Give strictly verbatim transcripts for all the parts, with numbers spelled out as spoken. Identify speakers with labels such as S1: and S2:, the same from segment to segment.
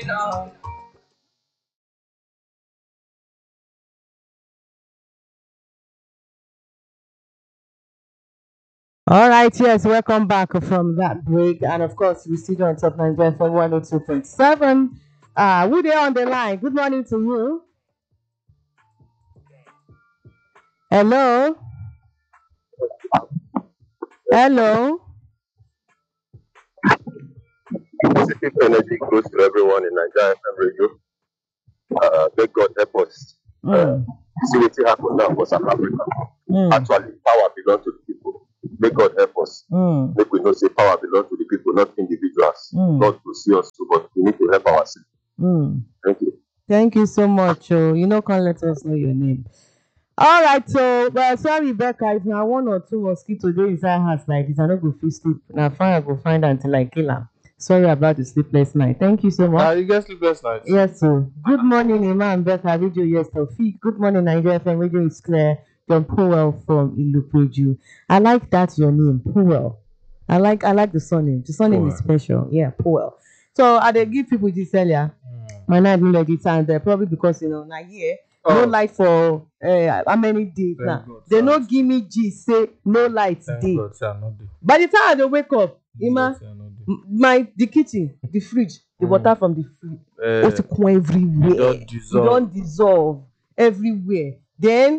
S1: All right, yes, welcome back from that break. And of course, we still on top nine from one oh two point seven. Uh, who there on the line? Good morning to you. Hello? Hello?
S2: Positive energy goes to everyone in Nigeria F M radio. Uh, may God help us. Uh,
S1: Mm,
S2: see what happened now for South Africa.
S1: mm,
S2: Actually, power belongs to the people. May God help us.
S1: mm,
S2: Make we know say power belongs to the people, not individuals.
S1: mm,
S2: God will see us too, but we need to help ourselves.
S1: mm.
S2: Thank you.
S1: Thank you so much. Oh, you know, can't let us know your name. All right, so well, sorry, Becca. If now one or two mosquitoes dey inside house like this, I no go fit sleep. Now fine, I go find until I kill am. Sorry about the sleepless night. Thank you so much.
S3: Ah, you get sleepless nights.
S1: Yes, sir. Good morning, Imam Becca Radio. Yes, Tofik. Good morning, Nigeria F M Radio is clear. John Powell from Ilupeju. I like that your name, Powell. I like I like the surname. The surname is
S3: Powell.
S1: special. Yeah, Powell. So I dey give people this earlier. My night no let it and uh, probably because you know na here no
S3: Oh,
S1: light for uh, how many days
S3: thank
S1: now.
S3: God,
S1: They
S3: sir.
S1: no give me gist say no light
S3: Thank
S1: dey.
S3: God, say I no dey.
S1: By the time I dey wake up,
S3: Thank
S1: Ima,
S3: God, say I no dey.
S1: m- my the kitchen, the fridge, the
S3: Mm.
S1: water from the fridge,
S3: Eh,
S1: ó ti kún everywhere.
S3: e don
S1: E
S3: dissolve.
S1: don dissolve everywhere. Then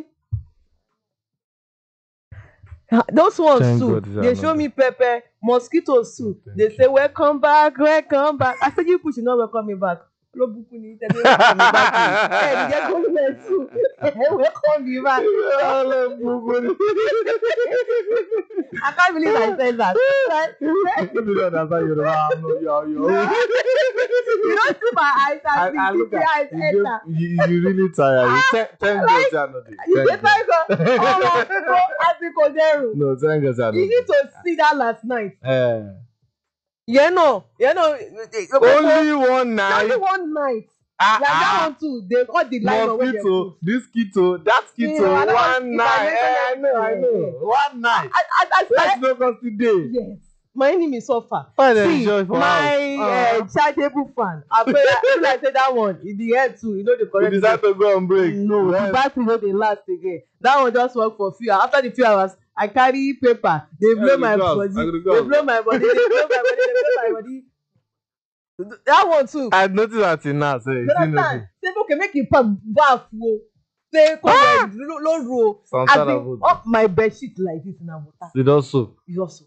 S1: ah, those ones
S3: Thank
S1: too,
S3: God, say I
S1: they
S3: no
S1: show
S3: dey.
S1: me pepper, mosquitoes too.
S3: Thank
S1: They
S3: you.
S1: say welcome back, welcome back. I said you people should not welcome me back. Olóbùkún ni tẹ́lẹ̀ welcome me back. Ẹ ẹ̀ ǹjẹ́ gómìnà too. Welcome me back. I can't believe I said that. Right?
S3: You don't understand Yoruba. I'm not your
S1: No.
S3: your.
S1: You don't see my eyes
S3: I,
S1: and
S3: I
S1: the
S3: look
S1: T T eyes
S3: at you,
S1: enter.
S3: you, you really tired. You thank, thank God, say I no dey.
S1: You dey
S3: Thank God.
S1: try go ọmọ go àsìkò dẹrùn.
S3: No, thank God, say I no
S1: You
S3: dey.
S1: need to see that last night.
S3: Eh.
S1: You know, you know.
S3: Only one
S1: Only
S3: night.
S1: one night.
S3: Ah
S1: Like that
S3: ah.
S1: one too. They all the line on where they
S3: Mosquito,
S1: put.
S3: this keto, that
S1: You
S3: keto,
S1: know, I don't want-
S3: one
S1: if I
S3: night.
S1: mention
S3: Eh, I
S1: that-
S3: know, I
S1: yeah,
S3: know. One night.
S1: I, I, I
S3: Let's
S1: said,
S3: no cause today.
S1: yes. My enemy suffer.
S3: Why they
S1: See,
S3: enjoy for
S1: my
S3: house?
S1: uh, charitable fan. I pray I like say that one in the end too. You know the
S3: We
S1: correct.
S3: decide to go on break.
S1: No, the
S3: Yes.
S1: battery no dey last again. That one just work for few hours. After the few hours, I carry paper. They blow
S3: I go
S1: my
S3: go house.
S1: body.
S3: I go
S1: They
S3: go
S1: blow
S3: house.
S1: my body. They blow my body. They blow my body. That one too.
S3: I noticed that in now, so
S1: You
S3: you see
S1: understand?
S3: nothing.
S1: Say okay, make it pop bath wo. Say come on, low low roll.
S3: Some
S1: I
S3: sort
S1: been
S3: of
S1: up my bed sheet like this in water.
S3: It also.
S1: You also.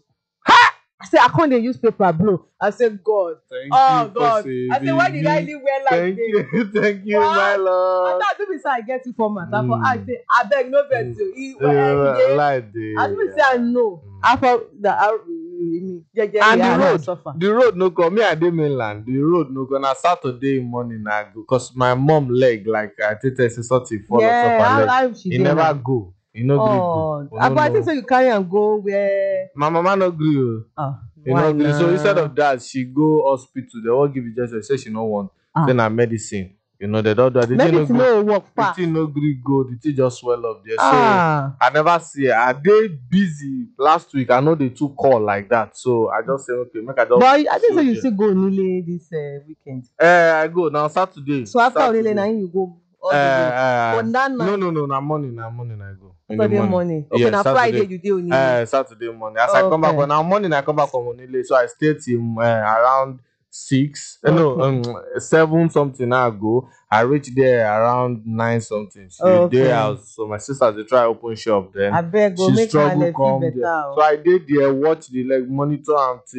S1: I say I can't dey use paper blow. I said God.
S3: Thank
S1: Oh
S3: you for
S1: God.
S3: saving
S1: I say why did I
S3: me.
S1: live well like
S3: Thank
S1: this?
S3: you, thank you,
S1: What?
S3: my
S1: I
S3: lord.
S1: thought do be say I get it for matter. For
S3: Mm.
S1: I say I beg no vex you. He
S3: Uh,
S1: well he dey.
S3: like the,
S1: I do be say I know.
S3: Mm.
S1: I for the I me jeje
S3: And
S1: I
S3: the road,
S1: suffer.
S3: the road no come. Me I dey mainland. The road no come. Na Saturday morning I go, cause my mom leg like I take say something fall on
S1: Yeah,
S3: top her
S1: how
S3: leg.
S1: how she
S3: He
S1: dey
S3: never
S1: now?
S3: go. He no gree
S1: Oh,
S3: go. We
S1: ah,
S3: no
S1: but I think
S3: know.
S1: so you carry am go where
S3: My mama no gree. Oh.
S1: ah
S3: You
S1: why
S3: know, gree. So instead
S1: na?
S3: of that, she go hospital. They won't give injection. Say she no want.
S1: Ah.
S3: Say na medicine. You know, they don't do that. The thing no
S1: Medicine
S3: go.
S1: no work
S3: The
S1: fast.
S3: thing no gree go. The thing just swell up there. So
S1: Ah.
S3: I never see her. I dey busy last week. I know they took call like that. So I just say okay, make I just.
S1: But I think
S3: show
S1: so you
S3: there.
S1: still go Nile this uh, weekend.
S3: Eh, I go now Saturday.
S1: So after
S3: Saturday.
S1: Nile na you go all
S3: Eh,
S1: the way.
S3: eh,
S1: But that
S3: no,
S1: night,
S3: no, no. Na morning, na morning. I go. In the
S1: Saturday morning. Okay,
S3: Yes,
S1: na
S3: Saturday.
S1: Friday you dey Nile.
S3: Uh, Saturday morning. As I come back
S1: Okay.
S3: on now morning, I come back from Onile, so I stay till uh, around six. Uh, no,
S1: Okay.
S3: um, seven something. I go. I reach there around nine something. She
S1: Okay.
S3: dey house, so my sister dey try open shop. Then
S1: I beg go
S3: she
S1: make her
S3: struggle
S1: feel
S3: come
S1: better.
S3: there.
S1: oh.
S3: So I did there, watch the like monitor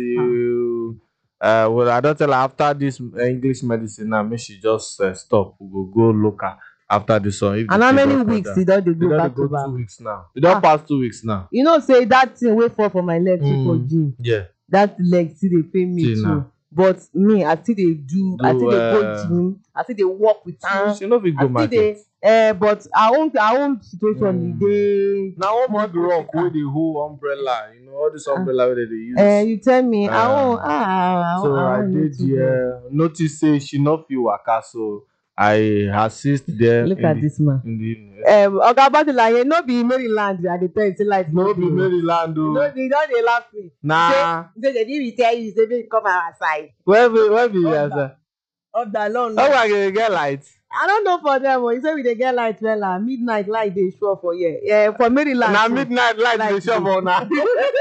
S3: until. Uh, well, I don't tell her after this uh, English medicine now. Make she just uh, stop. We go go local after this one. If the
S1: And how
S3: thing
S1: many
S3: don
S1: weeks
S3: further.
S1: you don dey
S3: We
S1: go
S3: don dey
S1: back
S3: go
S1: to back?
S3: two weeks now. We don
S1: Ah.
S3: pass two weeks now.
S1: You know say that thing wey fall for my leg too for
S3: Mm.
S1: gym.
S3: Yeah.
S1: That leg still dey pain me
S3: Till
S1: too.
S3: now.
S1: But me, I still dey do, I
S3: Do,
S1: still dey go
S3: uh,
S1: gym, I still dey work with am.
S3: She no fit
S1: I
S3: go
S1: still
S3: market.
S1: dey, uh, but our own our own situation
S3: Mm.
S1: e dey.
S3: Na one
S1: more
S3: big rock
S1: critical.
S3: wey dey hold umbrella. You know all this umbrella wey dem dey use.
S1: Uh, you tell me, I
S3: Uh,
S1: wan ah, I
S3: so
S1: wan I
S3: I
S1: wan know
S3: dey
S1: too much.
S3: there. Notice say she no fit waka, so I assist there.
S1: Look
S3: in
S1: at
S3: the,
S1: this man.
S3: in the evening.
S1: Um, Oga Batilaye, no be Maryland, I dey tell you say light
S3: No
S1: no
S3: be
S1: dey.
S3: Maryland
S1: No,
S3: o.
S1: you don dey laugh me.
S3: Nah.
S1: Say, say they didn't tell you, say make you come our side.
S3: Where be where be
S1: Come
S3: your
S1: back.
S3: side?
S1: of the long
S3: How
S1: night.
S3: I gonna get light?
S1: I don't know for them. You say we dey get light well, midnight light dey sure for here. Yeah, for Maryland.
S3: Now
S1: too.
S3: midnight light
S1: Light
S3: dey show
S1: dey.
S3: for now.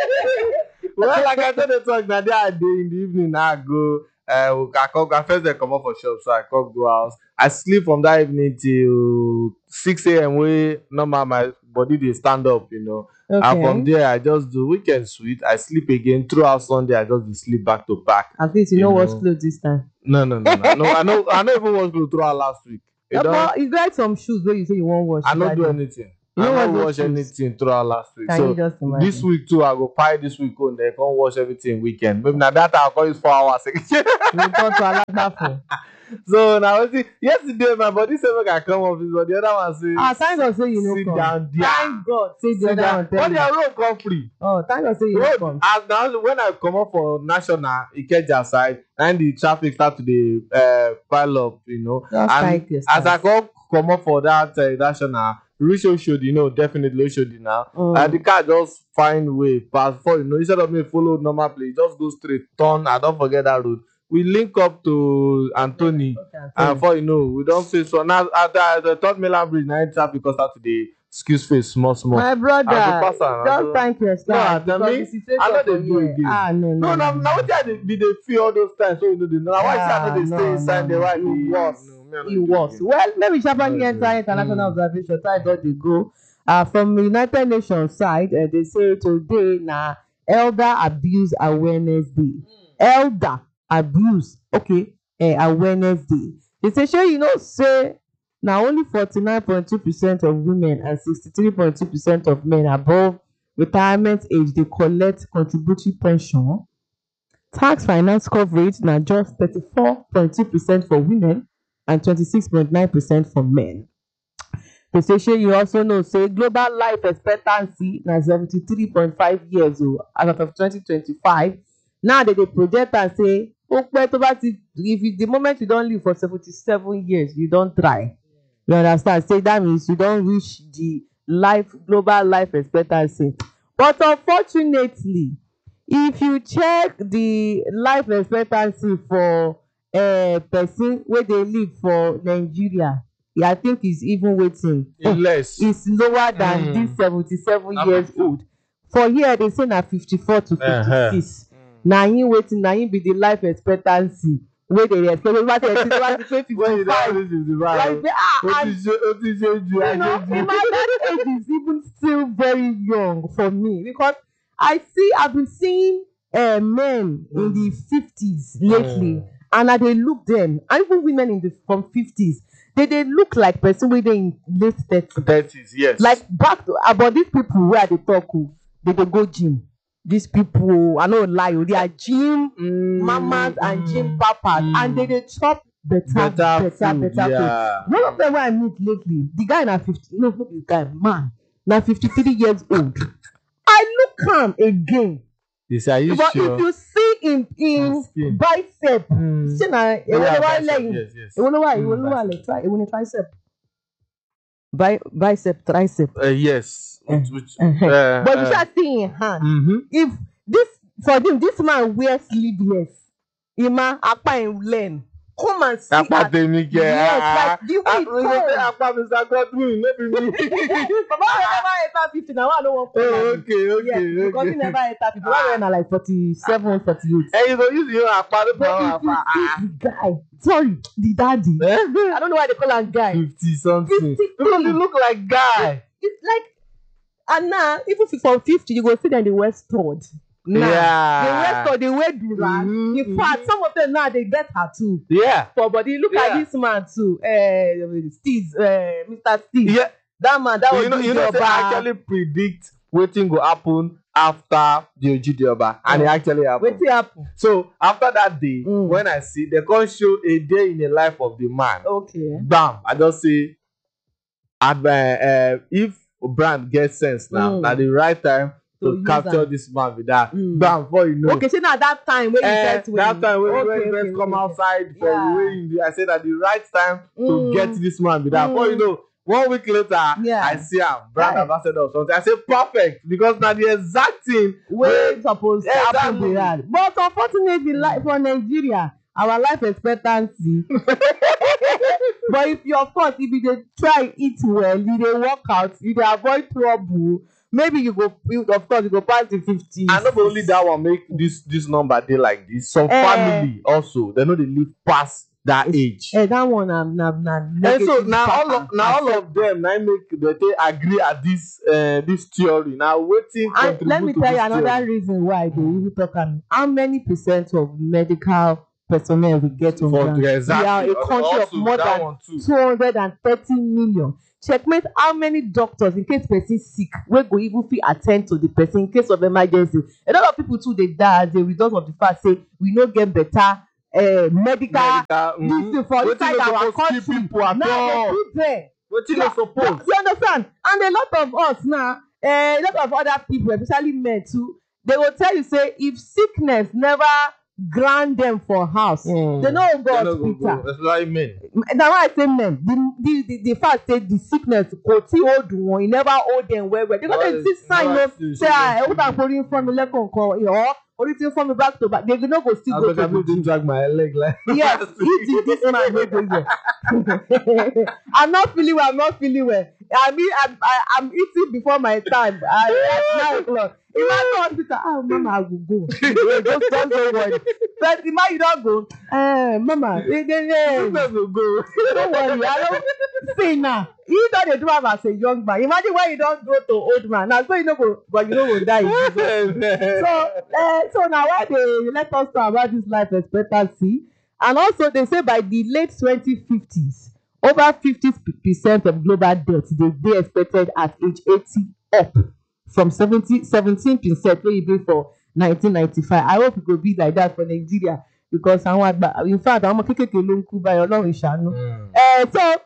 S3: Well, like I told the talk, now there I day in the evening. Now I go. Uh, I come. I first they come up for shop, so I come go house. I sleep from that evening till six a m. Way normal my body they stand up, you know. And from
S1: Okay.
S3: there, I just do weekend sweet. I sleep again throughout Sunday. I just dey sleep back to back.
S1: At least you
S3: You
S1: know what's
S3: know.
S1: clothes this time.
S3: No, no, no, no. I know, I know, I know. Even was good throughout last week. You
S1: Yeah,
S3: don't.
S1: but you got some shoes where you say you won't wash.
S3: I don't do
S1: Friday.
S3: anything.
S1: You
S3: I
S1: don't
S3: don't
S1: wash
S3: wash
S1: those shoes?
S3: anything throughout last week.
S1: Can
S3: so
S1: you just imagine?
S3: this week too, I go pie this week on there. Can't wash everything weekend. Maybe now that I'll call you four hours.
S1: You talk to Alagba for.
S3: So now see, yesterday my body said make I come office, but the other one say
S1: Ah, thank God say you no
S3: sit
S1: come.
S3: down there.
S1: Thank God say the
S3: Sit
S1: other
S3: down.
S1: one
S3: But
S1: tell you.
S3: their road come free.
S1: Oh, thank God say you no
S3: Road
S1: come.
S3: as now when I come up for national Ikeja side, and the traffic start to the uh, pile up, you know.
S1: Just
S3: and
S1: like this.
S3: as I come come up for that uh, national, reach Oshodi, you know, definitely Oshodi now.
S1: Mm.
S3: And the car just find way pass for you know instead of me follow normal place, just go straight, turn, and don't forget that road. We link up to Anthony,
S1: Okay,
S3: and for you know, we don't say so now at the, the third mainland bridge, now traffic because start today. Excuse face, small, small.
S1: my brother,
S3: I go pass am, I
S1: just
S3: go-
S1: thank your
S3: No,
S1: staff
S3: tell
S1: because
S3: me,
S1: the situation
S3: I know
S1: for
S3: they do
S1: here.
S3: again.
S1: Ah, no,
S3: No,
S1: no,
S3: now now what I be dey feel all those times, so you know the now why
S1: Ah,
S3: I know they
S1: no,
S3: stay inside
S1: no,
S3: the
S1: no.
S3: right.
S1: It was.
S3: No, me, I no
S1: It
S3: do
S1: was.
S3: again.
S1: Well, maybe sharply
S3: No,
S1: enter
S3: no.
S1: international
S3: Mm.
S1: observation. Try don't they go. Uh, from the United Nations side, uh, they say today na Elder Abuse Awareness Day. Elder Abuse, okay, uh, Awareness Day. They say, sure, you know, say now only forty-nine point two percent of women and sixty-three point two percent of men above retirement age they collect contributory pension. Tax finance coverage na just thirty-four point two percent for women and twenty-six point nine percent for men. They say shey you also know say global life expectancy na seventy-three point five years o as of twenty twenty-five. Now they dey project am say ó pẹ́ tó bá ti if you, the moment you don live for seventy-seven years you don try. You understand? Say that means you don reach the life global life expectancy. But unfortunately, if you check the life expectancy for uh, person wey dey live for Nigeria, yeah, I think it's even wetin
S3: Less.
S1: it's lower than
S3: Mm.
S1: this seventy-seven
S3: Na
S1: years
S3: fifty.
S1: old. For here they say na fifty-four to
S3: Uh-huh.
S1: fifty-six. Na him wetin na him be the life expectancy wey dey dey expect wey bá tẹ̀ tí wọ́n ti pé
S3: When you
S1: fifty-five.
S3: don't reach
S1: Like
S3: fifty-five,
S1: say ah
S3: ó
S1: and
S3: ti ṣe ó ti ṣe ju
S1: you know,
S3: ayé
S1: in my that age is even still very young for me because I see I've been seeing uh, men in the fifties lately,
S3: Mm.
S1: and I dey look them, and even women in the from fifties, they dey look like person wey dey in late thirties.
S3: thirties, yes.
S1: Like back to about these people wey I dey talk o, they dey go gym. These people, I no lie o, they are gym
S3: Mm,
S1: mamas and gym
S3: mm,
S1: papas,
S3: mm.
S1: and they dey chop better,
S3: better,
S1: better,
S3: food,
S1: better food.
S3: yeah.
S1: One of them wey I meet lately, the guy na fifty, no, not the guy, man, na fifty-three years old. I look am again,
S3: They say, are you
S1: but
S3: sure?
S1: if you see him in
S3: His skin.
S1: bicep,
S3: Mm.
S1: ṣé na èwo
S3: Yeah,
S1: ló wá
S3: bicep,
S1: lẹ́yìn?
S3: yes, yes.
S1: Èwo ló wá,
S3: Mm,
S1: èwo ló wá
S3: bicep.
S1: lẹ̀, tri- èwo ni tricep? Bi bicep, tricep.
S3: Uh, yes.
S1: Eh,
S3: Which, which,
S1: Uh-huh.
S3: uh,
S1: But you
S3: uh,
S1: shall see in hand.
S3: mm-hmm.
S1: If this for him, this man wears sleeveless. Ima apa in learn. Come and see
S3: Apá
S1: at-
S3: tèmi kẹ.
S1: Yes,
S3: ah,
S1: like the way
S3: ah,
S1: he
S3: we go say
S1: talk.
S3: apá Mister Godwin, no be me.
S1: Baba wey never enter fifty na one no wan call
S3: Oh,
S1: am.
S3: okay, okay,
S1: Yes, because he
S3: okay.
S1: never enter fifty. Baba wey na like forty-seven, forty-eight.
S3: And you go use your apá to
S1: But
S3: power
S1: if you
S3: apá.
S1: see
S3: Ah.
S1: the guy, sorry, the daddy, I don't know why they call am guy.
S3: Fifty something.
S1: fifty-three.
S3: Because you look like guy.
S1: It's like, and now even if from fifty, you go see them the west stud. Now,
S3: Yeah.
S1: the west stud, they wear durag.
S3: Mhm,
S1: In fact, some of them now they get tattoo
S3: Yeah.
S1: for body. Look
S3: Yeah.
S1: at this man too, uh, Steve, uh, Mister Steve.
S3: Yeah.
S1: That man, that was
S3: You know,
S1: his
S3: you know,
S1: job,
S3: say
S1: ah.
S3: actually predict wetin go happen after the Ojide Oba, and it actually happened.
S1: Wetin happen?
S3: So after that day,
S1: Mm.
S3: when I see, they come show a day in the life of the man.
S1: Okay.
S3: Bam! I just say, at, uh, uh, if brand get sense now,
S1: Mm.
S3: na the right time
S1: To
S3: to
S1: use
S3: capture
S1: am.
S3: this man with that.
S1: Mm.
S3: Bam! Before you know.
S1: Okay, so now that time when you
S3: Eh,
S1: get
S3: that time when,
S1: okay,
S3: when
S1: okay,
S3: you first come
S1: okay.
S3: outside for
S1: Yeah.
S3: the way in the, I said at the right time to
S1: Mm.
S3: get this man with that. Before you
S1: Mm.
S3: know, one week later,
S1: Yeah.
S3: I see am brand
S1: Right.
S3: ambassador or something. I say perfect because na the exact thing
S1: Wey suppose
S3: Yeah,
S1: happen
S3: exactly.
S1: be that. But unfortunately, like for Nigeria, our life expectancy. But if you, of course, if you dey try eat well, you dey work out, you dey avoid trouble, maybe you go, you, of course, you go pass the fifties.
S3: And not only that one make this this number dey like this. Some
S1: Eh.
S3: family also they know they live past that age.
S1: Eh, that one na na na
S3: And so
S1: negative
S3: now all
S1: pattern.
S3: of now all of them now make they take agree at this uh, this theory. Now waiting
S1: And let me
S3: to
S1: tell you
S3: this
S1: another
S3: theory.
S1: reason why they even talk am. How many percent of medical personnel we get on
S3: For
S1: ground?
S3: the exactly.
S1: We are a country of
S3: Also,
S1: more
S3: that
S1: than
S3: one too.
S1: two hundred and thirty million. Checkmate how many doctors in case person sick wey go even fit at ten d to the person in case of emergency. A lot of people too dey die as a result of the fact say we no get better uh, medical
S3: Medical,
S1: this
S3: mhm.
S1: thing for
S3: Wetin
S1: inside
S3: no
S1: our
S3: suppose kill
S1: country.
S3: people at
S1: Now
S3: all.
S1: they put there.
S3: Wetin no suppose.
S1: You understand? And a lot of us now, uh, a lot of other people, especially men too, they will tell you say if sickness never grant them for house,
S3: Mm.
S1: they no go
S3: They no go
S1: hospital.
S3: go. Especially men.
S1: Na why I say men, the the the, the fact say the sickness kò tí hold wọn, e never hold them well well. They go dey see sign
S3: Never
S1: no
S3: see
S1: say ah
S3: sign.
S1: ẹ wúta forí ń fọ́ mi lẹ́kọ̀ọ̀kan or orí tí ń fọ́ mi back to back. They no go still go
S3: I
S1: to
S3: beg
S1: the
S3: I
S1: gym.
S3: no drag my leg like.
S1: Yes, he did this man no dey here. I'm not feeling well. I'm not feeling well. I mean, I'm I, I'm eating before my time. I, at nine o'clock. If I go hospital, oh mama, I will go. Just just don't worry. But the man you don't go, eh, mama, they, they, they,
S3: Sickness will go.
S1: don't worry. I don't see now. You don't dey do am as a young man. Imagine when you don't go to old man. Now so you no go, but you no go die. in Jesus. So, uh, so now why they let us talk about this life expectancy, and also they say by the late twenty fifties, over fifty percent of global death dey dey expected at age eighty up from seventy seventeen percent wey e be for nineteen ninety-five. I hope e go be like that for Nigeria because àwọn àgbà, in fact àwọn ọmọ kékèké ló ń kú báyìí Ọlọ́run ìṣàánú. Uh, so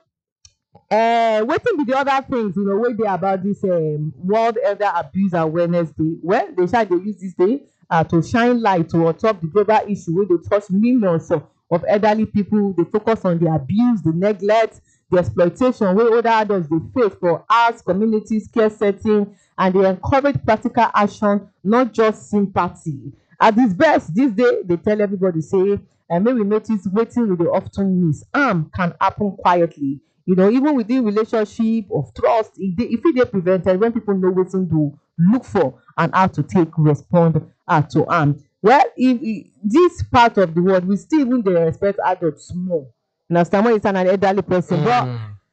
S1: uh, wetin be the other things you know wey dey about this um, World Elder Abuse Awareness Day? Well, they try dey use this day uh, to shine light to on top the global issue wey dey touch millions of, of elderly people. Dey focus on the abuse, the neglect, the exploitation wey older adults dey face for house, communities, care setting, and dey encourage practical action, not just sympathy. At its best, this day dey tell everybody say, uh, make we notice wetin we dey of ten miss. Harm can happen quietly. You know, even within relationship of trust, e dey e fit dey prevented when people know wetin to look for and how to take respond uh, to harm. Well, if, if this part of the world, we still even dey respect adults more. You understand? When it's an elderly person, but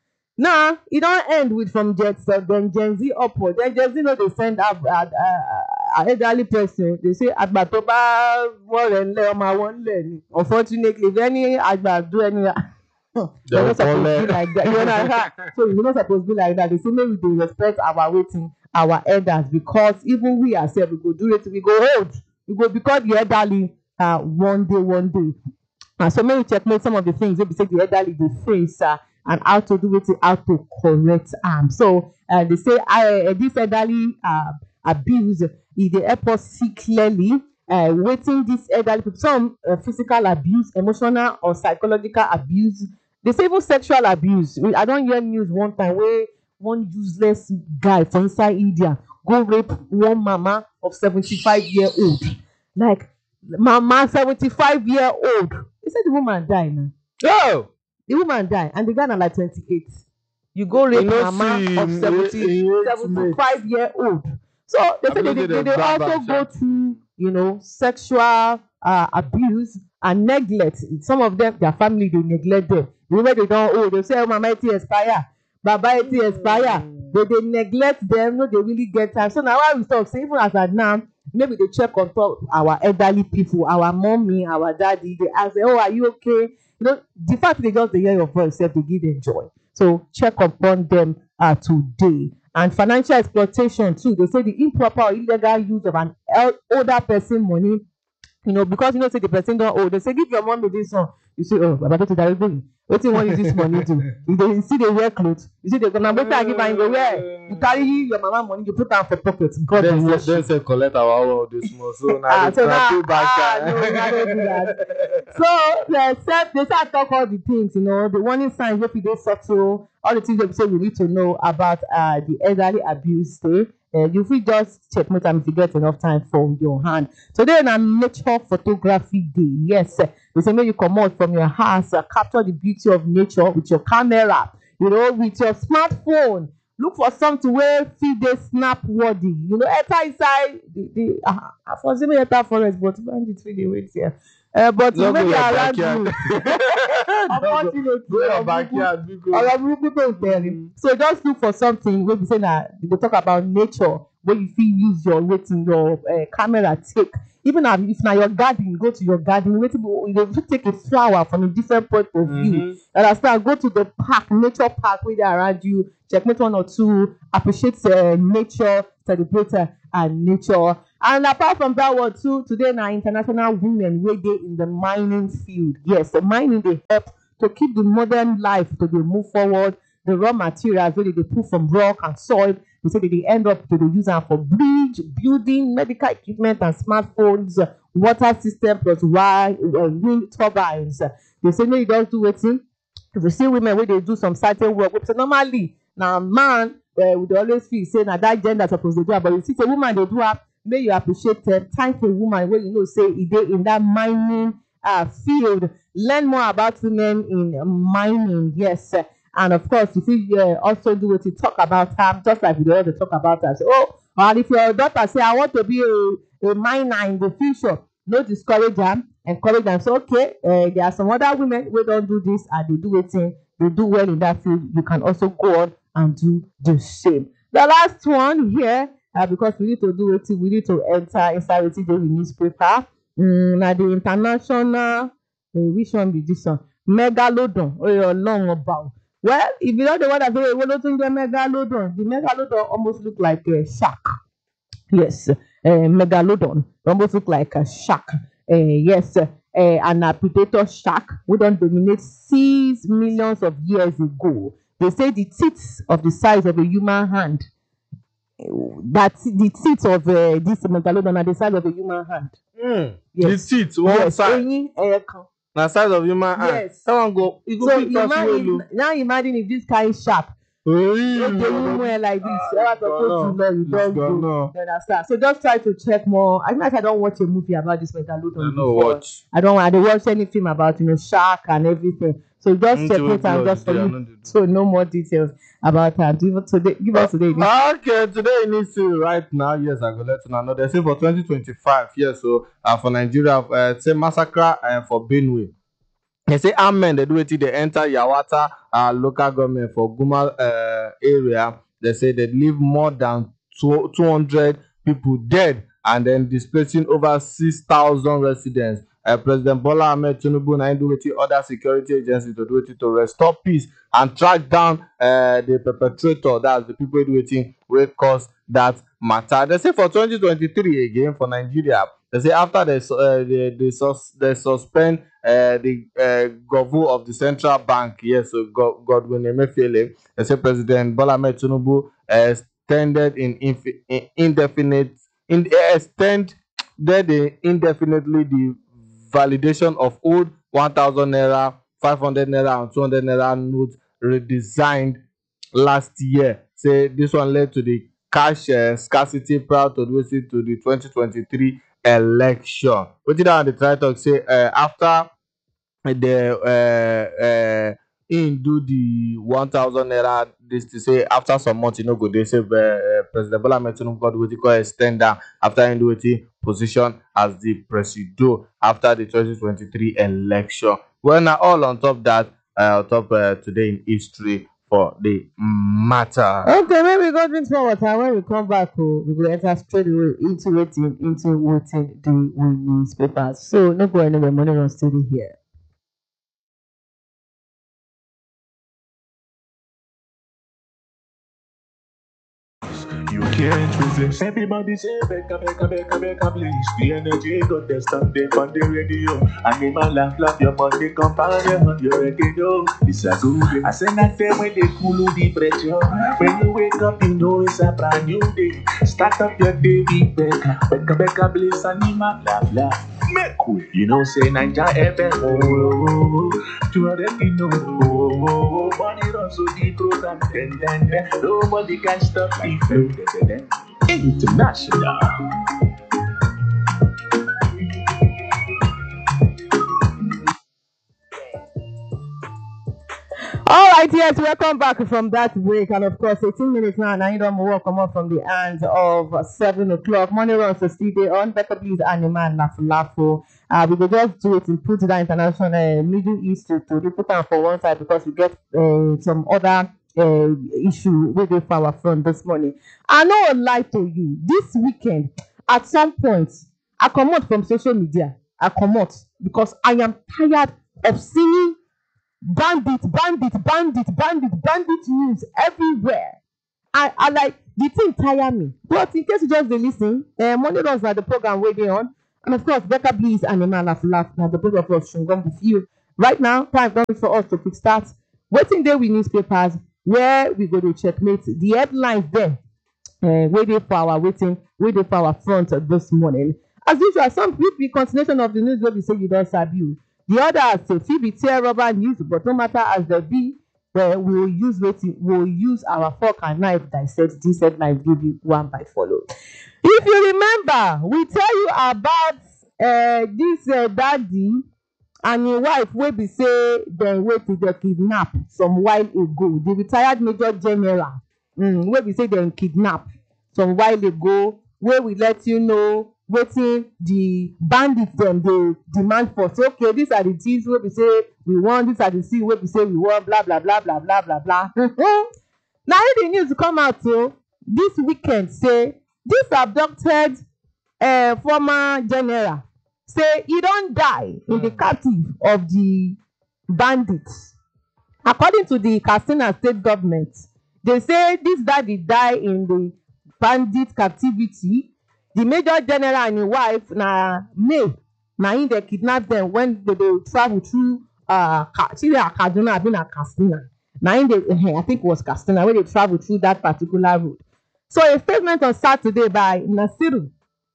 S1: now e don end with from Gen Z, then Gen Z upward. Then Gen Z no dey send out uh, uh, elderly person. They say àgbà tó bá wọ́n rẹ̀ ńlẹ̀ ọmọ àwọn ńlẹ̀ ni. Unfortunately, if any àgbà do any. You're not supposed to be like that. You understand? So you're not supposed to be like that. They say maybe we dey respect our waiting, our elders, because even we ourselves we go do it, we go old, we go become the elderly uh, one day, one day. And so maybe checkmate some of the things wey be say the elderly dey face uh, and how to do it, how to correct am. Um, so uh, they say uh, this elderly uh, abuse, e dey help us see clearly uh, wetin this elderly people, some uh, physical abuse, emotional or psychological abuse. They say even sexual abuse. I don hear news one time wey one useless guy for inside India go rape one mama of seventy-five year old. Like mama seventy-five year old. He said the woman die now.
S3: Oh!
S1: The woman die and the guy na like twenty-eight. You go rape
S3: You no
S1: mama
S3: see
S1: of
S3: him,
S1: seventy,
S3: he- he hate
S1: seventy-five year old. So they
S3: I
S1: say they,
S3: believe
S1: they,
S3: they
S1: they
S3: bad
S1: also
S3: bad,
S1: go
S3: sha.
S1: through, you know, sexual uh, abuse and neglect. Some of them, their family, they neglect them. When they don't old, they say, oh, mama, it expire. Baba, it expire. They, they neglect them, no, they really get time. So now why we talk, so even as at now, maybe they check on top our elderly people, our mommy, our daddy, they ask, oh, are you okay? You know, the fact they just they hear your voice, they give them joy. So check upon them uh, today. And financial exploitation too. They say the improper or illegal use of an el- older person money, you know, because you know say the person don't owe. They say give your mommy this one. You say, oh, Baba to that baby. What do you want use this money to? You dey see they wear clothes. You see they go now. Wetin I give am, you go wear. You carry your mama money, you put am for pocket. God
S3: Then
S1: bless
S3: say
S1: you.
S3: then say collect our own this month. So
S1: Ah,
S3: now
S1: so now,
S3: too bad.
S1: ah,
S3: sha.
S1: no, I don't do that. So they said they start talk all the things, you know, the warning signs wey fit dey subtle, all the things wey be say we need to know about uh, the elderly abuse day. uh, you fit just checkmate am if you get enough time for your hand. Today na nature photography day. Yes, eh, they say make you comot from your house, uh, capture the beauty of nature with your camera, you know, with your smartphone. Look for something wey fit dey snap worthy. You know, enter inside the the ah I for say make you enter forest, but bandit fit dey wait here. Uh, but
S3: No go
S1: maybe
S3: your
S1: around
S3: backyard.
S1: you.
S3: No go
S1: Unfortunately,
S3: go your
S1: ọ̀rọ̀ burúkú-
S3: backyard because
S1: ọ̀rọ̀ burúkú tó ń tẹ̀lé. So just look for something wey be say na you go talk about nature wey you fit use your wetin your uh, camera take. Even if if na your garden, go to your garden. Wetin you go fit take a flower from a different point of view.
S3: Mhm.
S1: Understand? Go to the park, nature park wey dey around you. Checkmate one or two. Appreciate uh, nature, celebrate uh, and nature. And apart from that one too, today na international women wey dey in the mining field. Yes, the mining dey help to keep the modern life to dey move forward. The raw materials wey dey dey pull from rock and soil, they say they dey end up to dey use am for bridge, building, medical equipment and smartphones, water system plus wire, uh, wind turbines. They say make you just do wetin? If you see women wey dey do some certain work, wey be say normally na man uh, we dey always feel say na that gender suppose dey do am, but you see say woman dey do am, make you appreciate them. Thank a woman wey you know say e dey in that mining uh, field. Learn more about women in mining. Yes, and of course you fit uh, also do wetin talk about am, just like we dey always talk about am. So, oh, and if your daughter say I want to be a a miner in the future, no discourage am, encourage am. Say okay, uh, there are some other women wey don do this and they do wetin they do well in that field. You can also go on and do the same. The last one here, uh, because we need to do wetin we need to enter inside wetin dey in newspaper. Um, na the international, uh, which one be this one? Megalodon. Oh, your long about. Well, if you know the one that say what do you megalodon? The megalodon almost look like a shark. Yes, uh, megalodon almost look like a shark. Uh, yes, uh, and a predator shark we don dominate seas millions of years ago. They say the teeth of the size of a human hand. That the teeth of uh, this megalodon are the size of a human hand.
S3: Mm.
S1: Yes.
S3: The teeth one
S1: Yes,
S3: side
S1: eyín ẹyọkan.
S3: na size of human hand.
S1: Yes.
S3: That one go e go
S1: So
S3: fit touch
S1: imagine,
S3: well
S1: now imagine if this kind shark
S3: o.
S1: no dey wound like this,
S3: Ah,
S1: ever
S3: it's
S1: suppose
S3: gone
S1: to know you
S3: It's
S1: don
S3: gone
S1: go.
S3: now.
S1: You understand? So just try to check more. I think like I don watch a movie about this megalodon
S3: I no
S1: before.
S3: watch.
S1: I don't I dey watch any film about you know shark and everything. So just
S3: Mm,
S1: check
S3: to
S1: it and
S3: blood,
S1: just for
S3: yeah,
S1: you
S3: no dey do.
S1: to know more details about her. Give us today. Give us today.
S3: Okay, today in history right now, yes, I go let you know. They say for twenty twenty-five, yes, so uh, for Nigeria, uh, say massacre uh, for Benue. They say armed men they do it. They enter Yawata uh, local government for Guma uh, area. They say they leave more than two hundred people dead and then displacing over six thousand residents. Uh, President Bola Ahmed Tinubu na do with other security agencies to do it to restore peace and track down uh, the perpetrator. That's the people do it wey cause that matter. They say for twenty twenty-three again for Nigeria. They say after they uh, they they, sus they suspend uh, the uh, governor of the central bank, yes, so God, Godwin Emefiele. They say President Bola Ahmed Tinubu extended in, infi- in indefinite in extend the indefinitely the validation of old one thousand naira, five hundred naira, and two hundred naira notes redesigned last year. Say this one led to the cash uh, scarcity prior to the to the twenty twenty-three election. What did I try to say uh, after the uh, uh, in do the one thousand naira this to say after some months you know go they say uh, President Bola Ahmed Tinubu got what you call extend down after in do position as the president after the twenty twenty-three election. Well now all on top that uh, on top uh, today in history for the matter.
S1: Okay, maybe we go drink some water. When we come back, oh, we will enter straight away into waiting, into waiting the newspapers. So no go anywhere. Money run steady here.
S4: You can't resist. Everybody say, Becca, Becca, Becca, Becca, please. The energy got the standing on the radio. Animal laugh, laugh, your money companion. You already know it's a good day. I say that time when they cool the pressure. When you wake up, you know it's a brand new day. Start up your day, big Becca. Becca, Becca, please. Animal laugh, laugh. Make way. You know, say Ninja F M. Oh, oh, oh. You already know. Oh, oh, oh. Money runs so the program. Then, then, then. Nobody can stop the flow. International.
S1: All right, yes, welcome back from that break. And of course, eighteen minutes now, and I don't walk come up from the hands of seven o'clock. Money runs to still day on. Better please, Animal Lafulafo. Uh, we will just do it and put that international uh, Middle East to, to put down for one side because we get uh, some other uh, issue with the power front this morning. I know I lie to you. This weekend, at some point, I come out from social media. I come out because I am tired of seeing bandit, bandit, bandit, bandit, bandit news everywhere. I, I like the thing tire me. But in case you just dey listen, uh, Monday runs na the program wey dey on, and of course, Becca Bliss and Emma Laugh Laugh na the both of us should go with you. Right now, time done for us to quick start. Waiting there with newspapers where we go to checkmate the headlines there. Uh, wey dey for our waiting, wey dey for our front this morning. As usual, some fit be continuation of the news wey we say you don sabi you. The others say fit be tear rubber news, but no matter as they be, well, we will use waiting, we will use our fork and knife dissect this headline, give you one by follow. If you remember, we tell you about uh, this uh, daddy and his wife wey be say dem wait till dem kidnap some while ago. The retired major general mm, wey be say dem kidnap some while ago, wey we let you know wetin the bandits dem dey demand for. Say okay, these are the things wey be say we want, these are the things wey be say we want, blah blah blah blah blah blah blah. Na the news come out o this weekend say this abducted uh, former general say he don die in the captive of the bandits. According to the Katsina state government, they say this daddy die in the bandit captivity. The major general and his wife na May na him dey kidnap them when they dey travel through uh Kaduna abi na Katsina. Na him dey I think it was Katsina when they travel through that particular road. So a statement on Saturday by Nasiru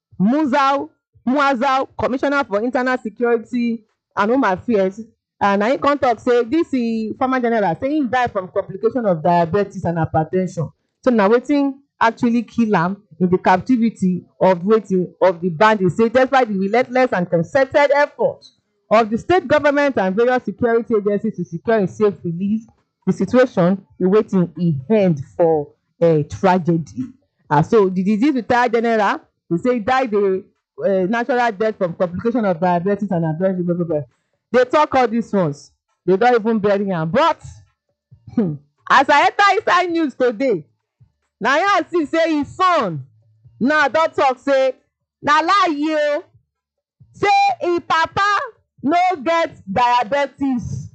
S1: Muzau Muazau, Commissioner for Internal Security and Home Affairs, and na him come talk say this is former general say he die from complication of diabetes and hypertension. So na wetin actually kill am in the captivity of waiting of the bandits. Say despite the relentless and concerted effort of the state government and various security agencies to secure a safe release, the situation is waiting e end for a tragedy. Uh, so the disease retired general, they say died a uh, natural death from complication of diabetes and hypertension. Blah, blah, blah. They talk all these ones. They don't even bury am. But hmm, as I enter inside news today, na I see say his son now don talk say na lie o, say him papa no get diabetes.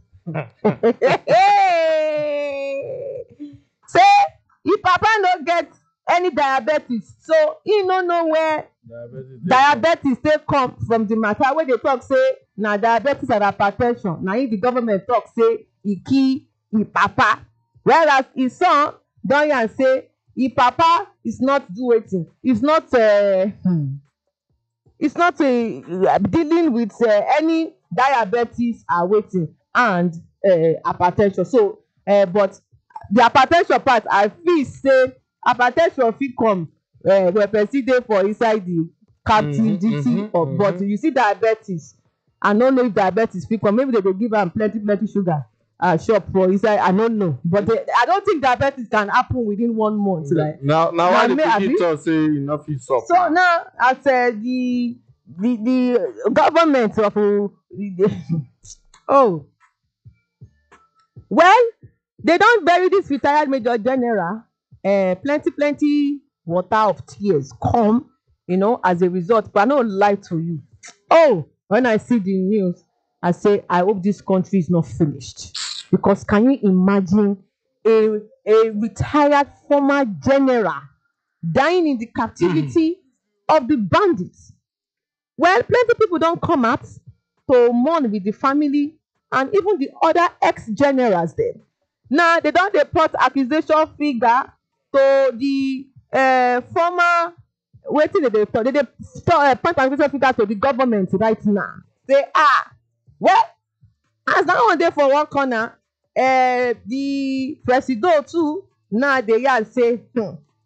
S1: Say him papa no get any diabetes, so he no know where diabetes, diabetes take come from. The matter wey dey talk say na diabetes and hypertension na him the government talk say e kill him papa, whereas his son don yarn say him papa is not do wetin, is not uh, hmm, it's not uh, dealing with uh, any diabetes or waiting and uh, hypertension. So uh, but the hypertension part, I feel say hypertension fit come uh, when person dey for inside the captivity mm-hmm, mm-hmm, of, but mm-hmm. You see diabetes, I no know if diabetes fit come. Maybe they dey give am plenty plenty sugar uh, shop for inside, I don't know, but they, I don't think diabetes can happen within one month. Like
S3: now now why the pikin talk say e no fit sup.
S1: So now as uh, the the the government of uh, the, oh well, they don bury this retired major general. Uh, plenty plenty water of tears come, you know, as a result. But I no lie to you. Oh, when I see the news, I say I hope this country is not finished, because can you imagine a a retired former general dying in the captivity mm. of the bandits? Well, plenty people don't come out to mourn with the family and even the other ex-generals there. Now they don't report accusation figure to the uh, former waiting they they they uh, point accusation figure to the government right now. Say ah, well, as that one there for one corner, uh, the presido too now they yarn say hmm,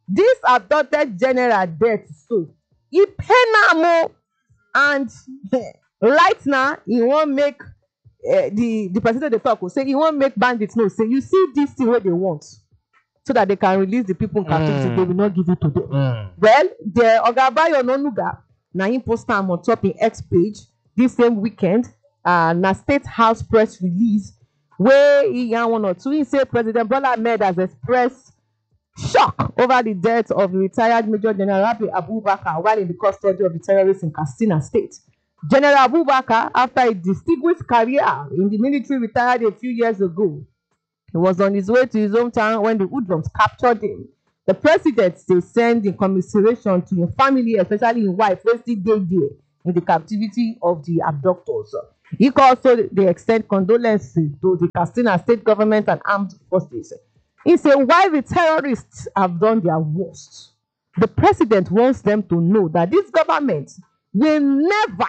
S1: This abducted general death so e pain am o, and right now e wan make uh, the the president dey talk o say e wan make bandits know say you see this thing wey they want so that they can release the people in captivity.
S3: Mm.
S1: They will not give it to them.
S3: Mm.
S1: Well, the Oga Bayo Onanuga na him post am on top im X page this same weekend. Uh, na State House press release wey he yarn one or two. He say President Bola Ahmed has expressed shock over the death of retired Major General Rabi Abubakar while in the custody of the terrorists in Katsina State. General Abubakar, after a distinguished career in the military, retired a few years ago. He was on his way to his hometown when the hoodlums captured him. The president dey send in commiseration to him family, especially his wife, wey still dey there in the captivity of the abductors. He also dey extend condolences to the Katsina State government and armed forces. He say while the terrorists have done their worst, the president wants them to know that this government will never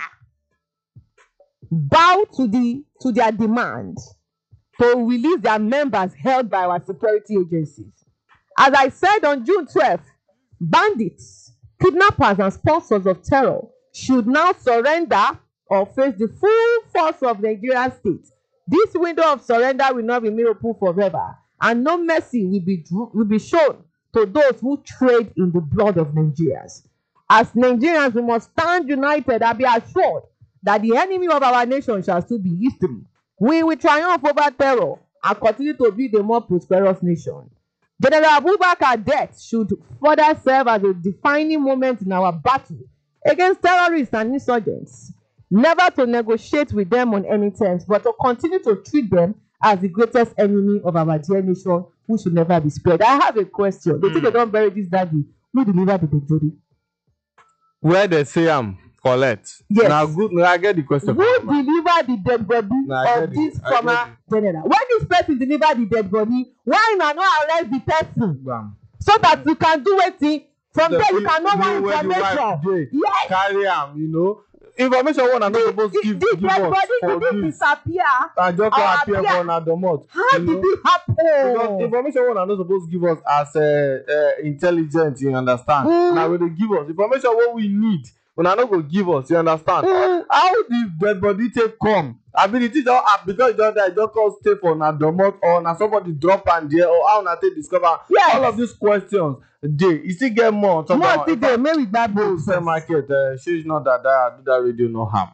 S1: bow to the to their demand to release their members held by our security agencies. As I said on June twelfth, bandits, kidnappers, and sponsors of terror should now surrender or face the full force of Nigerian state. This window of surrender will not remain open forever, and no mercy will be will be shown to those who trade in the blood of Nigerians. As Nigerians, we must stand united and be assured that the enemy of our nation shall still be history. We will triumph over terror and continue to build a more prosperous nation. General Abubakar's death should further serve as a defining moment in our battle against terrorists and insurgents. Never to negotiate with them on any terms, but to continue to treat them as the greatest enemy of our dear nation, who should never be spared. I have a question. They think they don't bury this daddy. Who delivered the dead body?
S3: Where they say am collect.
S1: Yes.
S3: Now good. Now I get the question.
S1: Who delivered the dead body
S3: Nah, I
S1: of
S3: get
S1: this
S3: it. I
S1: former
S3: get
S1: general? When this person delivered the dead body, why na not arrest the person
S3: Bam.
S1: so that you can do wetin? From
S3: The
S1: there you
S3: people
S1: can know
S3: know
S1: more
S3: where the wife
S1: information.
S3: dey.
S1: Yes.
S3: Carry am, you know. Information one are not supposed to
S1: The,
S3: give,
S1: the
S3: give
S1: dead
S3: us
S1: body
S3: for
S1: did it
S3: this.
S1: disappear?
S3: And just
S1: Or
S3: come appear
S1: appear.
S3: for una domot.
S1: How
S3: you
S1: did
S3: know?
S1: it
S3: Because
S1: happen?
S3: information one are not supposed to give us as uh, uh, intelligent, you understand?
S1: Mm.
S3: Now when they give us information what we need, una no go give us, you understand?
S1: Mm.
S3: How the dead body take come? Ability don happen because you don die, just come stay for una domot or na somebody drop am there or how una take discover?
S1: Yes.
S3: All of these questions dey. E still get more on top
S1: More
S3: of
S1: still dey, make we gbab both.
S3: sell market. Uh, shey not that that do that radio no harm.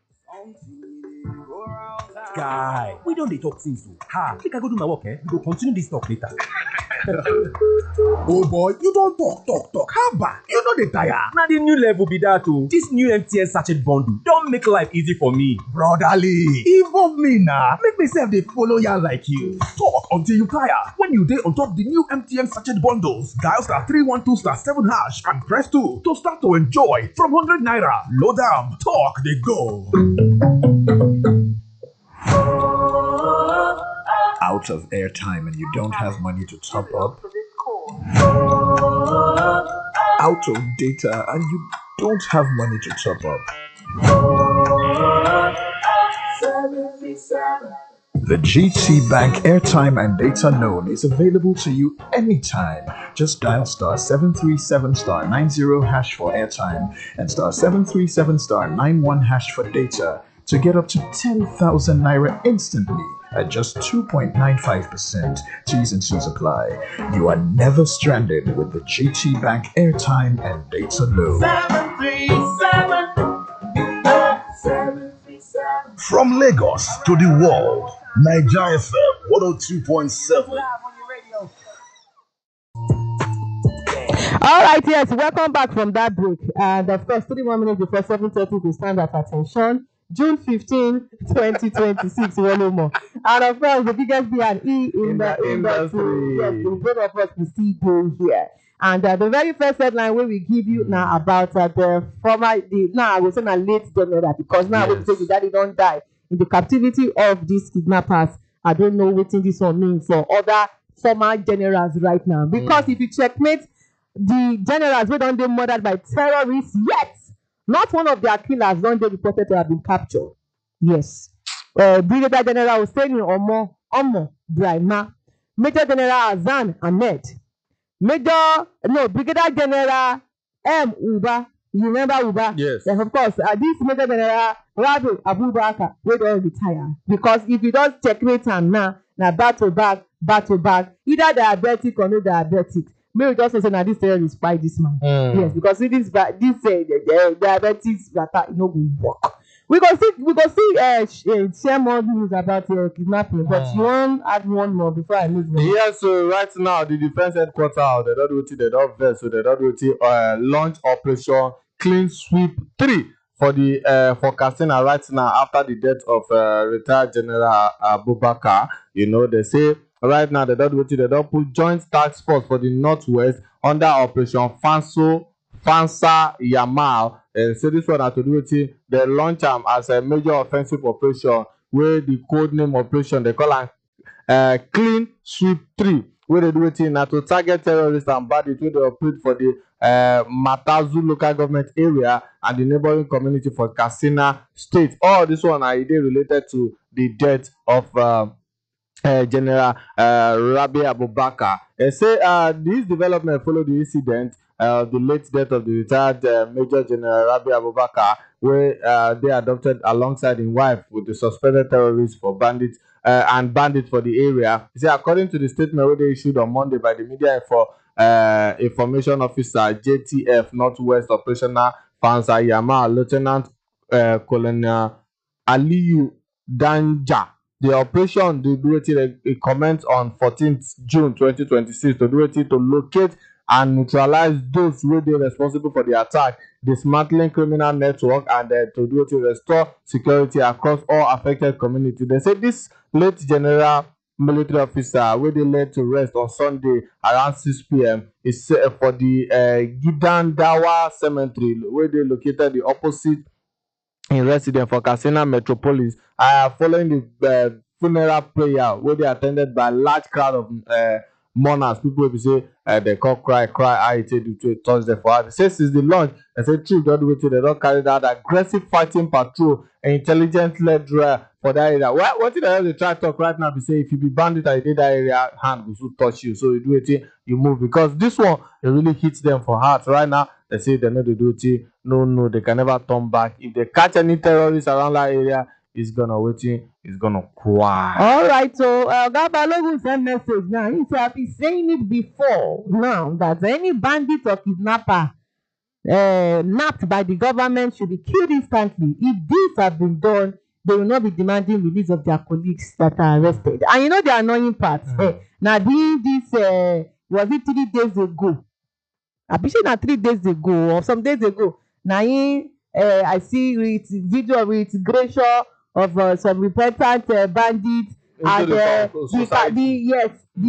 S5: Guy, we don dey talk since o. Ha, make I go do my work, eh? We go continue this talk later. Oh boy, you don talk, talk, talk. Haba, you no dey tire. Na the new level be that o. This new M T N sachet bundle don make life easy for me. Brotherly, involve me na. Make me sef dey follow yarn like you. Talk until you tire. When you dey on top the new M T N sachet bundles, dial star three one two star seven hash and press two to start to enjoy from one hundred naira. Load am, talk dey go.
S6: Out of airtime and you don't have money to top up? Out of data and you don't have money to top up? The G T Bank airtime and data loan is available to you anytime. Just dial star seven three seven star nine zero hash for airtime and star seven three seven star nine one hash for data to get up to ten thousand naira instantly at just two point nine five percent. T's and C's apply. You are never stranded with the G T Bank airtime and data loan.
S4: seven three seven. seven three seven.
S7: From Lagos to the world, Nigeria F M one oh two point seven.
S1: All right, yes, welcome back from that break. And of course, three more minutes before seven thirty, we stand at attention. June fifteenth, twenty twenty-six, one no more. And of course, the biggest B and E in,
S3: In
S1: the
S3: the
S1: industry.
S3: industry.
S1: Yes, the both of us will see go here. And uh, the very first headline wey we give you now about uh, the former, the now I will say na late general, because now
S3: Yes.
S1: we say the daddy don die in the captivity of these kidnappers. I don't know wetin this one mean for other former generals right now. Because if you checkmate the generals wey don dey murdered by terrorists, yet not one of their killers don dey reported to have been captured. Yes. Uh, Brigadier General Hussaini Omo Omo Brahima, Major General Hassan Ahmed, Major, no, Brigadier General M. Uba. You remember Uba?
S3: Yes.
S1: Yes, of course. Uh, this Major General Rabi Abubakar wey don retire. Because if you don't checkmate am now, na back to back, back to back, either diabetic or no diabetic. May we just say na this terrorist spy this man.
S3: Mm.
S1: Yes, because see this ba- this uh, uh, diabetes matter e no go work. We go see we go see uh, sh- uh, share more news about uh, kidnapping, but
S3: Mm.
S1: you wan add one more before I move on.
S3: Yes, so right now the defense headquarters, they don't do it, they don't vex, so they don't do it, uh, launch operation Clean Sweep three for the uh, for Katsina right now after the death of uh, retired General Abubakar. You know, they say right now they don't do it, they don't put joint task force for the Northwest under Operation Fanso Fansa Yamal. And so this one had to do with it, they launch am as a major offensive operation where the code name operation they call am uh, Clean Sweep three. Where they do it in to target terrorists and bandits where they operate for the uh, Matazu local government area and the neighboring community for Katsina State. All this one are they related to the death of uh, uh, General uh, Rabi Abubakar. They say uh, this development followed the incident, uh, the late death of the retired uh, Major General Rabi Abubakar, where uh, they adopted alongside his wife with the suspected terrorists for bandits uh, and bandits for the area. He said, according to the statement where they issued on Monday by the media for uh, information officer J T F Northwest Operational Fansa Yamal, Lieutenant uh, Colonel Aliyu Danja. The operation they do it a, a comment on fourteenth June twenty twenty-six to do it to locate and neutralize those who they responsible for the attack, dismantling criminal network, and uh, to do it to restore security across all affected communities. They say this late general military officer, where they led to rest on Sunday around six p.m. is uh, for the uh, Gidandawa Cemetery, where they located the opposite in residence for Katsina Metropolis, uh, following the uh, funeral prayer where they attended by a large crowd of uh, mourners. People will say uh, they call cry, cry, I take to touch them for her. They say since the launch, they say true God waited, they don't carry that aggressive fighting patrol and intelligent led drive for that area. What what did they try to talk right now? They say if you be bandit and you did that area, hand will soon touch you. So you do it, you move, because this one it really hits them for heart right now. They say they know they do it. No, no, they can never turn back. If they catch any terrorists around that area, it's gonna waiting, it's gonna cry.
S1: All right, so uh, Gabalogun sent message now. He said, I've been saying it before now that any bandit or kidnapper uh, nabbed by the government should be killed instantly. If this has been done, they will not be demanding release of their colleagues that are arrested. And you know the annoying part. Mm. Eh, now, doing this, uh, was it three days ago? I believe na three days ago or some days ago. Now, uh, I see with video with Gresha of uh, some repentant uh, bandits and uh, the, the yes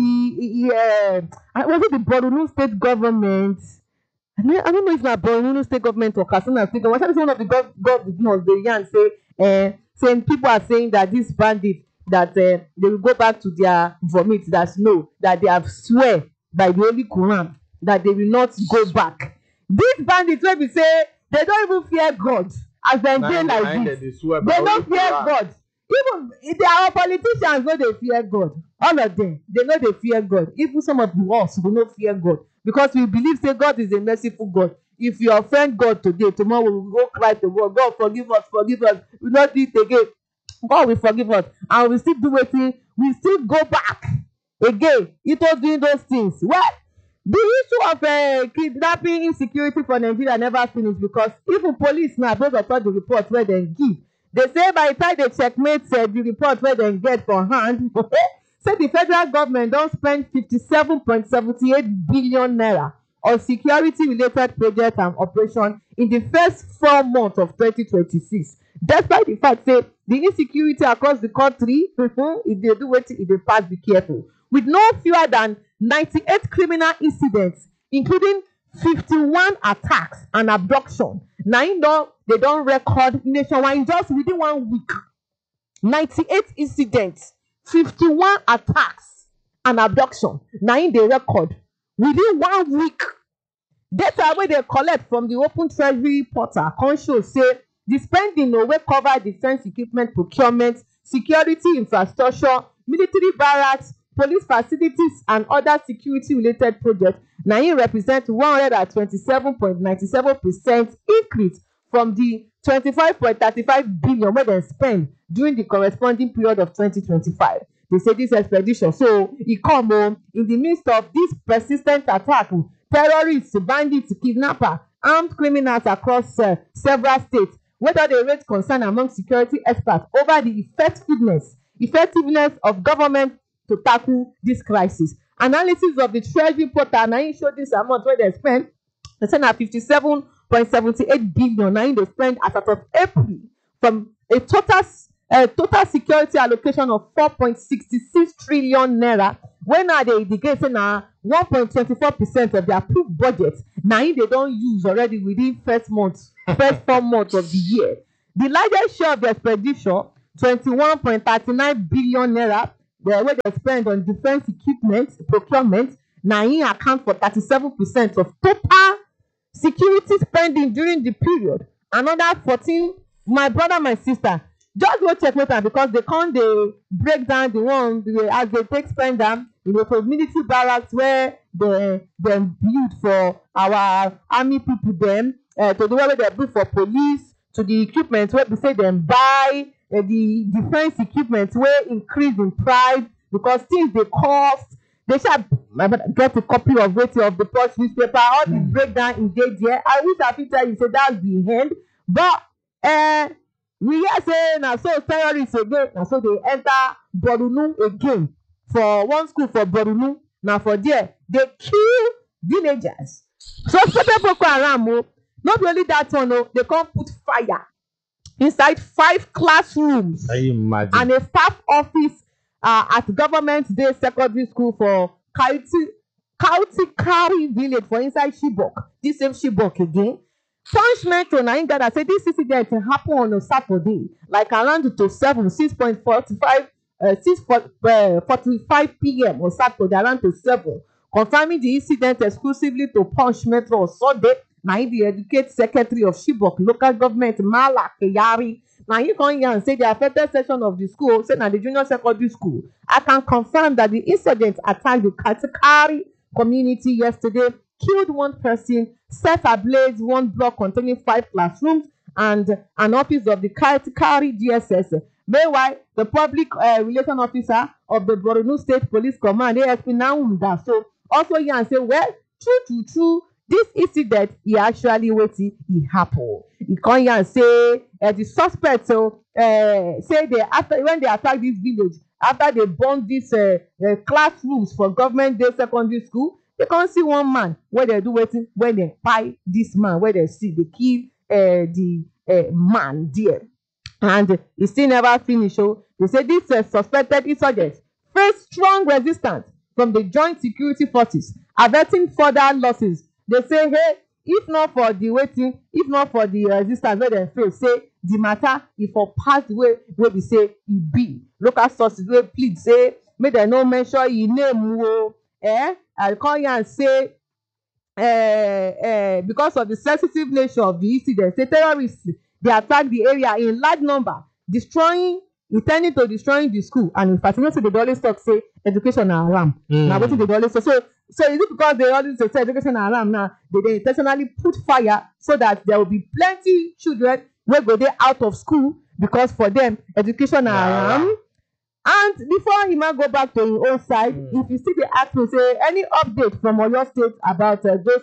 S1: the uh, was it the Borno state government? I don't, I don't know if na Borno state government or Katsina state government. I think one of the gov governors they yan say uh, saying people are saying that these bandits that uh, they will go back to their vomit. That's no, that they have swear by the Holy Quran that they will not go back. These bandits wey be say they don't even fear God as dem dey like this. They no fear God. Even if they are politicians, no dey fear God. All of them, they no dey fear God. Even some of us we no fear God because we believe say God is a merciful God. If you offend God today, tomorrow we will go cry to God. God forgive us, forgive us. We no do it again. God will forgive us, and we still do wetin we still go back again into doing those things. Well, the issue of uh, kidnapping insecurity for Nigeria never finish because even police now based on the report wey dem give, they say by the time they checkmate uh, the report wey dem get for hand, say the federal government don spend fifty-seven point seven eight billion naira on security related projects and operations in the first four months of twenty twenty-six. Despite the fact say the insecurity across the country, if they do wetin e dey pass, be careful, with no fewer than ninety-eight criminal incidents, including fifty-one attacks and abduction. Now you know they don record nationwide just within one week. ninety-eight incidents, fifty-one attacks and abduction. Now in the record within one week. Data wey they collect from the Open Treasury portal come show say the spending no wey cover defense equipment procurement, security infrastructure, military barracks, police facilities and other security related projects na im represent one hundred twenty-seven point nine seven percent increase from the twenty-five point three five billion wey dem spend during the corresponding period of twenty twenty-five. They say this expedition so e come o in the midst of this persistent attack, terrorists, bandits, kidnappers, armed criminals across uh, several states wey don dey raise concern among security experts over the effectiveness effectiveness of government to tackle this crisis. Analysis of the treasury portal na im show this amount wey dem spend. They say na fifty-seven point seven eight billion na im dey spend as of April from a total uh, total security allocation of four point six six trillion naira, wey now dey indicate say na one point two four percent of the approved budget na im dey don use already within first month first four months of the year. The largest share of the expenditure, twenty-one point three nine billion naira, the wey dem spend on defence equipment procurement na im account for thirty-seven percent of total security spending during the period. Another fourteen, my brother, my sister, just go check later because they come dey break down the one the, as they take spend am, you know, for military barracks where they dem build for our army people dem, uh, to the way wey dem build for police, to the equipment wey be say dem buy, uh, the defence equipment wey increase in price because things dey cost. They shall get a copy of wetin of the Punch newspaper, all the breakdown in dey there. I wish I fit tell you say that's the end, but uh, we hear say na so terrorists again, na so they enter Borno again for one school for Borno. Na for there they kill villagers. So suspected Boko Haram o, not only that one o, they come put fire inside five classrooms and a staff office uh, at government day secondary school for Kauti Kautikari village for inside Chibok. This same Chibok again. Punch Metro na im gather say this incident happen on a Saturday, like around to seven, six point four five, uh, six forty-five p m on Saturday around to seven. Confirming the incident exclusively to Punch Metro on Sunday, na im the educate secretary of Chibok local government Mala Kyari. Now you come here and say the affected section of the school, say na the junior secondary school. I can confirm that the incident attacked the Katikari community yesterday, killed one person, set ablaze one block containing five classrooms and an office of the Katikari D S S. Meanwhile, the public uh, relation officer of the Borno State Police Command, A S P Naumda, so also here and say, well, true, true, true. This incident, he actually waiting, he happened. He come here and say, uh, the suspects, so uh, say they after when they attack this village, after they burn these uh, uh, classrooms for government day secondary school, they can't see one man where they do waiting when they buy this man, where they see they kill uh, the uh, man there, and he still never finish. So they say this uh, suspected insurgents face strong resistance from the joint security forces, averting further losses. They say, hey, if not for the waiting, if not for the resistance wey dem face, say the matter e for pass the way wey be say e be. Local sources wey plead say make dem no mention e name o. Eh, I come here and say uh, uh, because of the sensitive nature of the incident, say terrorists dey attack the area in large number, destroying intending to destroying the school. And in fact, you know, say they dey always talk say education na haram. Mm. Na wetin they dey always say. So so is it because they always say education na haram now? They dey intentionally put fire so that there will be plenty children wey go dey out of school because for them education na haram. And before Emma go back to him own side, mm. if you still dey ask me say any update from Oyo State about uh, those